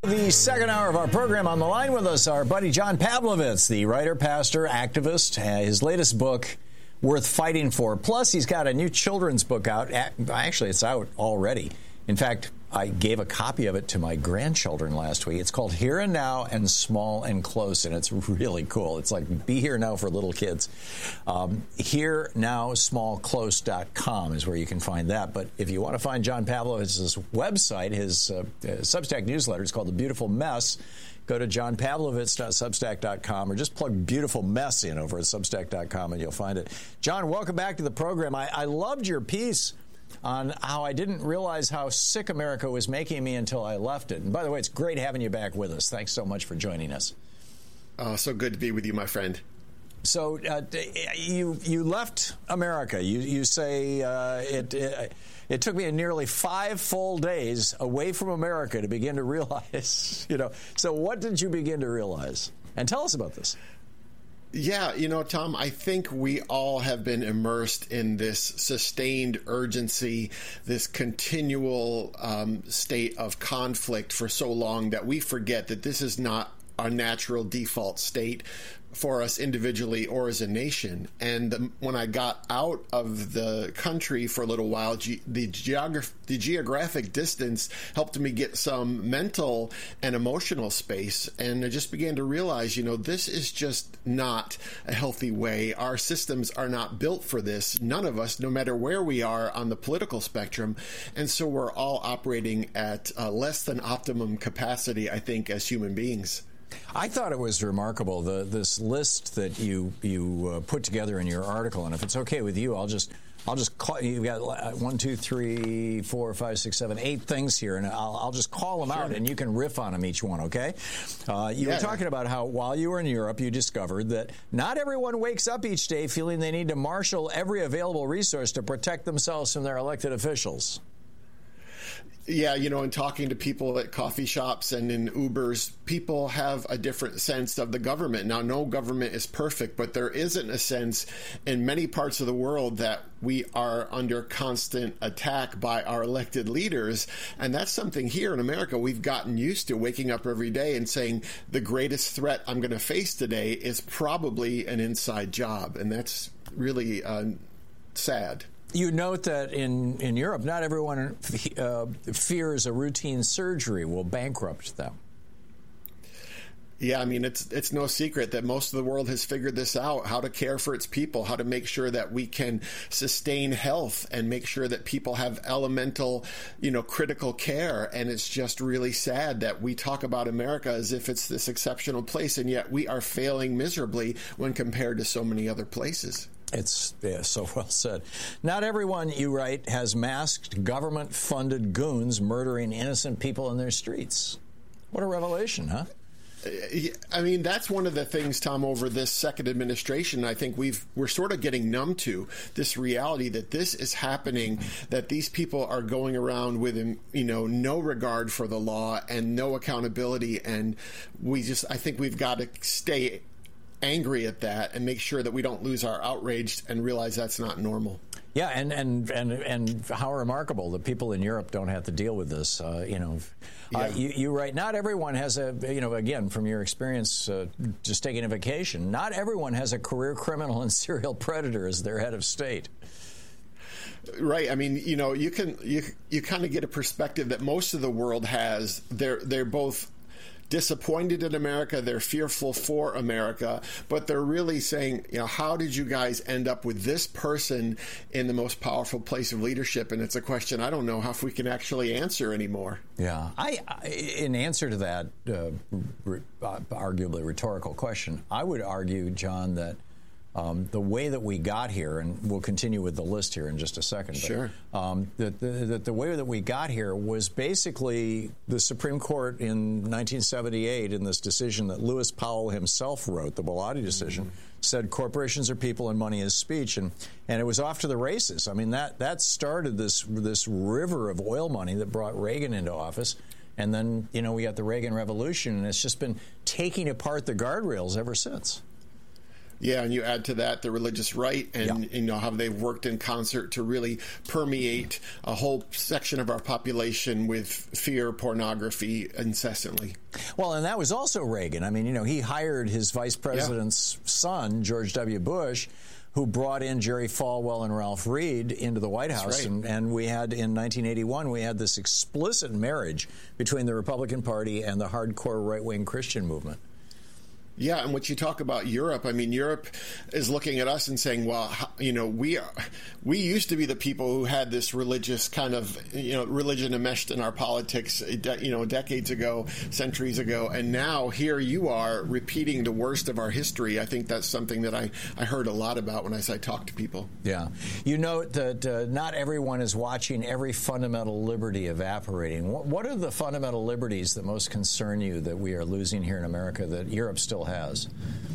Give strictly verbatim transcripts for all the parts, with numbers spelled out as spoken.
The second hour of our program. On the line with us, our buddy John Pavlovitz, the writer, pastor, activist. Uh, his latest book, Worth Fighting For. Plus, he's got a new children's book out. Actually, it's out already. In fact, I gave a copy of it to my grandchildren last week. It's called Here and Now and Small and Close, and it's really cool. It's like Be Here Now for little kids. Um, here now small close dot com is where you can find that. But if you want to find John Pavlovitz's website, his uh, uh, Substack newsletter is called The Beautiful Mess. Go to john pavlovitz dot substack dot com or just plug Beautiful Mess in over at substack dot com and you'll find it. John, welcome back to the program. I, I loved your piece on how I didn't realize how sick America was making me until I left it. And by the way, it's great having you back with us. Thanks so much for joining us. Oh, so good to be with you, my friend. So uh, you you left America. You you say uh, it, it it took me nearly five full days away from America to begin to realize, you know. So what did you begin to realize? And tell us about this. Yeah, you know, Tom, I think we all have been immersed in this sustained urgency, this continual um, state of conflict for so long that we forget that this is not our natural default state for us individually or as a nation. And the, when I got out of the country for a little while, ge- the, geograph- the geographic distance helped me get some mental and emotional space. And I just began to realize, you know, this is just not a healthy way. Our systems are not built for this. None of us, no matter where we are on the political spectrum. And so we're all operating at uh, less than optimum capacity, I think, as human beings. I thought it was remarkable, the this list that you you uh, put together in your article. And if it's okay with you, I'll just I'll just call. You've got one, two, three, four, five, six, seven, eight things here, and I'll I'll just call them sure. out, and you can riff on them each one. Okay? Uh, you yeah. were talking about how while you were in Europe, you discovered that not everyone wakes up each day feeling they need to marshal every available resource to protect themselves from their elected officials. Yeah, you know, in talking to people at coffee shops and in Ubers, people have a different sense of the government. Now, no government is perfect, but there isn't a sense in many parts of the world that we are under constant attack by our elected leaders. And that's something here in America we've gotten used to, waking up every day and saying the greatest threat I'm going to face today is probably an inside job. And that's really uh, sad. You note that in, in Europe, not everyone uh, fears a routine surgery will bankrupt them. Yeah, I mean, it's it's no secret that most of the world has figured this out, how to care for its people, how to make sure that we can sustain health and make sure that people have elemental, you know, critical care. And it's just really sad that we talk about America as if it's this exceptional place, and yet we are failing miserably when compared to so many other places. It's yeah, so well said. Not everyone, you write, has masked government-funded goons murdering innocent people in their streets. What a revelation, huh? I mean, that's one of the things, Tom, over this second administration, I think we've, we're sort of getting numb to this reality that this is happening, that these people are going around with, you know, no regard for the law and no accountability. And we just, I think we've got to stay angry at that and make sure that we don't lose our outrage and realize that's not normal. Yeah, and and and and how remarkable that people in Europe don't have to deal with this. Uh, you know, yeah. uh, you, you write, not everyone has a, you know, again, from your experience uh, just taking a vacation, not everyone has a career criminal and serial predator as their head of state. Right. I mean, you know, you can you you kind of get a perspective that most of the world has. They're they're both disappointed in America, they're fearful for America, but they're really saying, you know, how did you guys end up with this person in the most powerful place of leadership? And it's a question I don't know how if we can actually answer anymore. Yeah. I, I in answer to that uh, re, uh, arguably rhetorical question, I would argue, John, that Um, the way that we got here, and we'll continue with the list here in just a second, but, sure. um, that the, the, the way that we got here was basically the Supreme Court in nineteen seventy-eight, in this decision that Lewis Powell himself wrote, the Bellotti decision, mm-hmm. said corporations are people and money is speech, and and it was off to the races. I mean, that that started this this river of oil money that brought Reagan into office. And then, you know, we got the Reagan Revolution, and it's just been taking apart the guardrails ever since. Yeah, and you add to that the religious right, and yeah. you know how they've worked in concert to really permeate a whole section of our population with fear, pornography incessantly. Well, and that was also Reagan. I mean, you know, he hired his vice president's yeah. son, George W. Bush, who brought in Jerry Falwell and Ralph Reed into the White House. Right. And, and we had, in nineteen eighty-one, we had this explicit marriage between the Republican Party and the hardcore right-wing Christian movement. Yeah, and what you talk about Europe, I mean, Europe is looking at us and saying, well, you know, we are, we used to be the people who had this religious kind of, you know, religion enmeshed in our politics, you know, decades ago, centuries ago, and now here you are repeating the worst of our history. I think that's something that I, I heard a lot about when I, I talk to people. Yeah. You note that uh, not everyone is watching every fundamental liberty evaporating. What, what are the fundamental liberties that most concern you that we are losing here in America that Europe still has?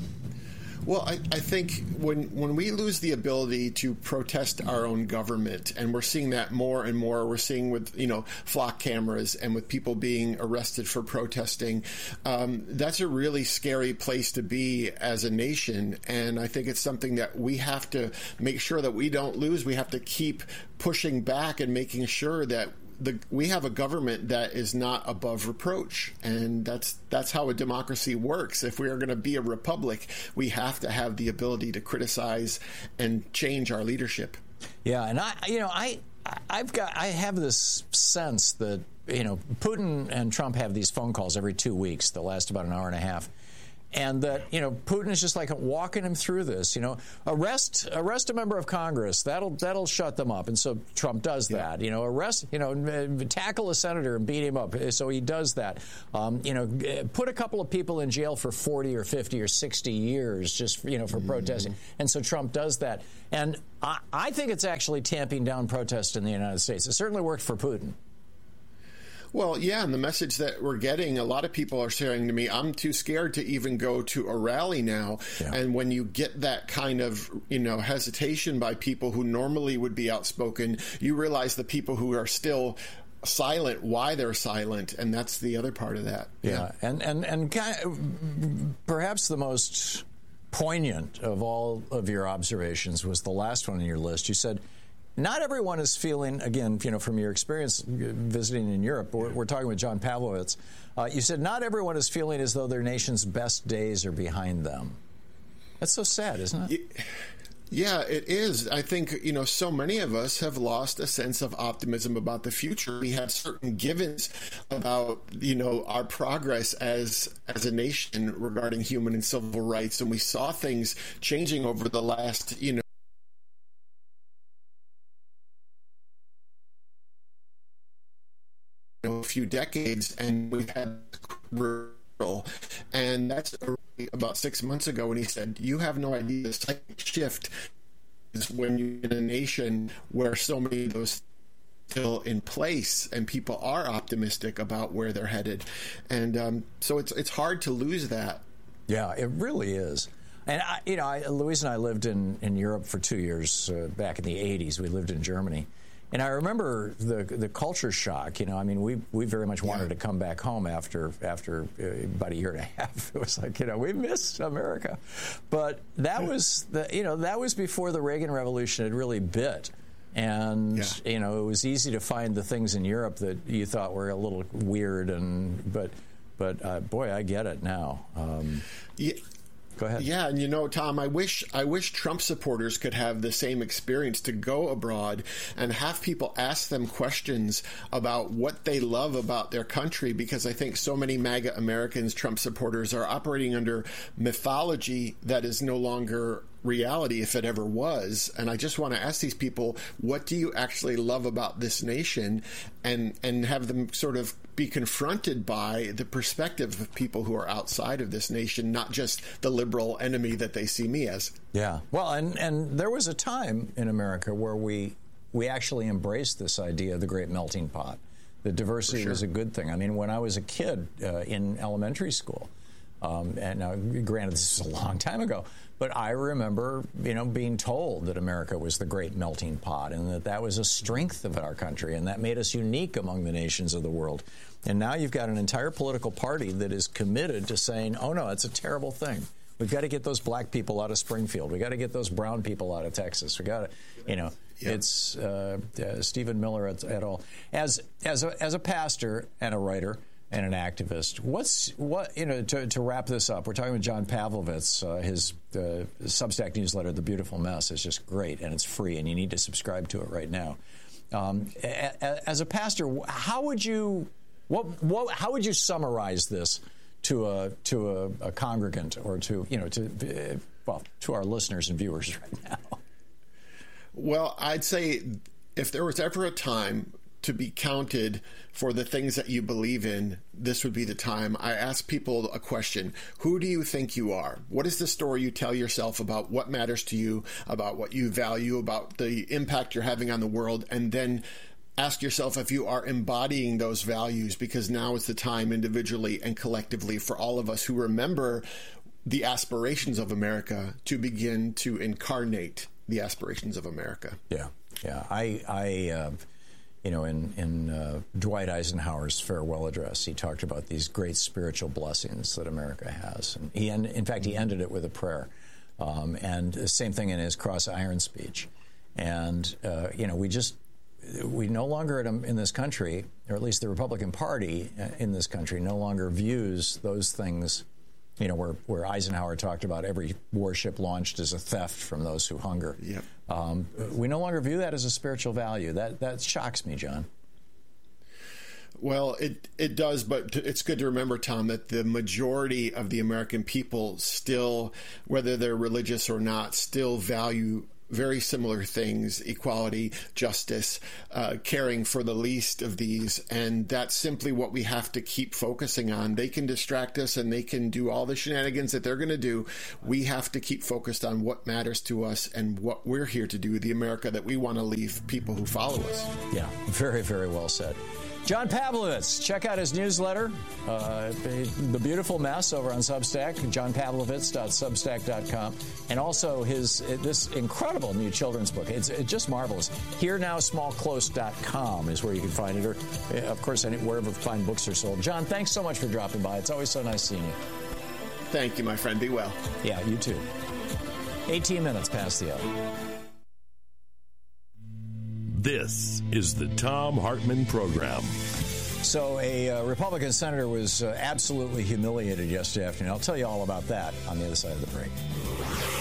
Well, I, I think when when we lose the ability to protest our own government, and we're seeing that more and more, we're seeing with, you know, flock cameras and with people being arrested for protesting, um, that's a really scary place to be as a nation. And I think it's something that we have to make sure that we don't lose. We have to keep pushing back and making sure that The, we have a government that is not above reproach, and that's that's how a democracy works. If we are going to be a republic, we have to have the ability to criticize and change our leadership. Yeah, and I, you know, I, I've got, I have this sense that, you know, Putin and Trump have these phone calls every two weeks. They'll last about an hour and a half. And that, you know, Putin is just like walking him through this, you know, arrest arrest a member of Congress. That'll that'll shut them up. And so Trump does that, yeah. you know, arrest, you know, tackle a senator and beat him up. So he does that. Um, you know, put a couple of people in jail for forty or fifty or sixty years just, you know, for mm-hmm. protesting. And so Trump does that. And I, I think it's actually tamping down protest in the United States. It certainly worked for Putin. Well, yeah, and the message that we're getting, a lot of people are saying to me, I'm too scared to even go to a rally now. Yeah. And when you get that kind of, you know, hesitation by people who normally would be outspoken, you realize the people who are still silent, why they're silent, and that's the other part of that. Yeah, yeah. and and and kind of, perhaps the most poignant of all of your observations was the last one on your list. You said, not everyone is feeling, again, you know, from your experience visiting in Europe, we're, we're talking with John Pavlovitz, uh, you said not everyone is feeling as though their nation's best days are behind them. That's so sad, isn't it? Yeah, it is. I think, you know, so many of us have lost a sense of optimism about the future. We had certain givens about, you know, our progress as as a nation regarding human and civil rights, and we saw things changing over the last, you know, a few decades, and we've had and that's about six months ago when he said, you have no idea the psychic shift is when you're in a nation where so many of those still in place and people are optimistic about where they're headed. And um, so it's it's hard to lose that. Yeah, it really is. And, I, you know, I, Louise and I lived in, in Europe for two years uh, back in the eighties. We lived in Germany. And I remember the the culture shock. You know, I mean, we we very much wanted yeah. to come back home after after uh, about a year and a half. It was like, you know, we missed America, but that was the you know that was before the Reagan Revolution had really bit, and yeah. you know it was easy to find the things in Europe that you thought were a little weird, and but but uh, boy, I get it now. Um, yeah. Go ahead. Yeah, and you know, Tom, I wish I wish Trump supporters could have the same experience, to go abroad and have people ask them questions about what they love about their country, because I think so many MAGA Americans, Trump supporters, are operating under mythology that is no longer reality, if it ever was. And I just want to ask these people, what do you actually love about this nation, and and have them sort of be confronted by the perspective of people who are outside of this nation, not just the liberal enemy that they see me as. Yeah. Well, and, and there was a time in America where we we actually embraced this idea of the great melting pot. The diversity sure. was a good thing. I mean, when I was a kid uh, in elementary school, um, and now, granted, this is a long time ago, but I remember, you know, being told that America was the great melting pot, and that that was a strength of our country, and that made us unique among the nations of the world. And now you've got an entire political party that is committed to saying, oh, no, it's a terrible thing. We've got to get those black people out of Springfield. We've got to get those brown people out of Texas. We've got to, you know, yep. it's uh, uh, Stephen Miller et, et al. As, as, a, as a pastor and a writer and an activist, what's, what, you know, to, to wrap this up, we're talking with John Pavlovitz. Uh, his uh, Substack newsletter, The Beautiful Mess, is just great, and it's free, and you need to subscribe to it right now. Um, a, a, as a pastor, how would you, what, what, how would you summarize this to a to a, a congregant, or to you know to well to our listeners and viewers right now? Well, I'd say if there was ever a time to be counted for the things that you believe in, this would be the time. I ask people a question: who do you think you are? What is the story you tell yourself about what matters to you, about what you value, about the impact you're having on the world? And then ask yourself if you are embodying those values, because now is the time, individually and collectively, for all of us who remember the aspirations of America to begin to incarnate the aspirations of America. Yeah, yeah. I, I uh, you know, in, in uh, Dwight Eisenhower's farewell address, he talked about these great spiritual blessings that America has. And he, in fact, he ended it with a prayer. Um, and the same thing in his Cross Iron speech. And, uh, you know, we just, we no longer in this country, or at least the Republican Party in this country, no longer views those things, you know, where, where Eisenhower talked about every warship launched as a theft from those who hunger. Yep. Um, we no longer view that as a spiritual value. That that shocks me, John. Well, it it does, but it's good to remember, Tom, that the majority of the American people still, whether they're religious or not, still value very similar things: equality, justice, uh, caring for the least of these. And that's simply what we have to keep focusing on. They can distract us and they can do all the shenanigans that they're going to do. We have to keep focused on what matters to us and what we're here to do, the America that we want to leave people who follow us. Yeah, very, very well said. John Pavlovitz, check out his newsletter, uh, The Beautiful Mess, over on Substack, john pavlovitz dot substack dot com, and also his this incredible new children's book. It's, it's just marvelous. here now small close dot com is where you can find it, or, of course, wherever fine books are sold. John, thanks so much for dropping by. It's always so nice seeing you. Thank you, my friend. Be well. Yeah, you too. eighteen minutes past the hour. This is the Thom Hartmann Program. So a uh, Republican senator was uh, absolutely humiliated yesterday afternoon. I'll tell you all about that on the other side of the break.